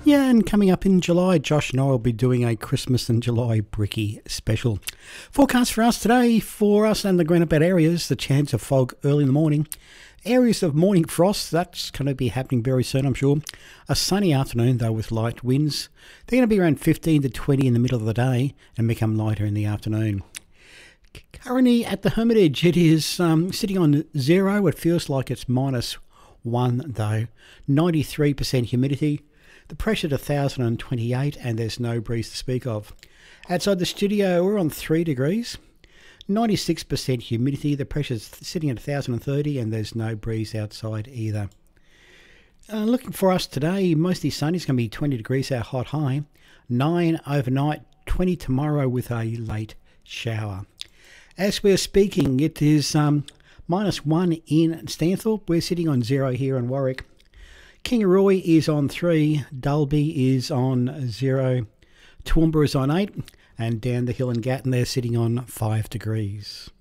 Yeah, and coming up in July, Josh and I will be doing a Christmas and July Bricky special. Forecast for us today, for us and the Greenup areas, the chance of fog early in the morning. Areas of morning frost, that's going to be happening very soon, I'm sure. A sunny afternoon, though, with light winds. They're going to be around 15 to 20 in the middle of the day and become lighter in the afternoon. Currently at the Hermitage, it is sitting on 0. It feels like it's -1, though. 93% humidity. The pressure at 1,028 and there's no breeze to speak of. Outside the studio, we're on 3 degrees. 96% humidity. The pressure's sitting at 1,030 and there's no breeze outside either. Looking for us today, mostly sunny. It's going to be 20 degrees, our hot high. 9 overnight, 20 tomorrow with a late shower. As we're speaking, it is -1 in Stanthorpe. We're sitting on 0 here in Warwick. Kingaroy is on 3, Dalby is on 0, Toowoomba is on 8, and down the hill in Gatton they're sitting on 5 degrees.